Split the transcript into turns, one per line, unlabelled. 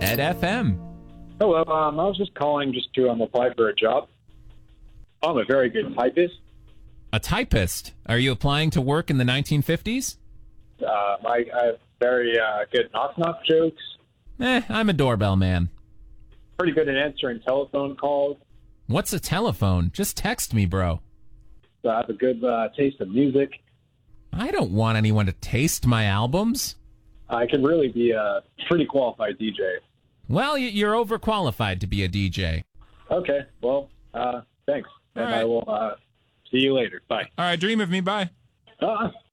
Red FM.
Hello, I was just calling just to apply for a job. I'm a very good typist.
A typist. Are you applying to work in the 1950s?
I have very good knock-knock jokes.
I'm a doorbell man.
Pretty good at answering telephone calls.
What's a telephone? Just text me, bro.
I have a good taste of music.
I don't want anyone to taste my albums.
I can really be a pretty qualified DJ.
Well, you're overqualified to be a DJ.
Okay, well, thanks. And
All right.
I will see you later. Bye.
All right, dream of me. Bye.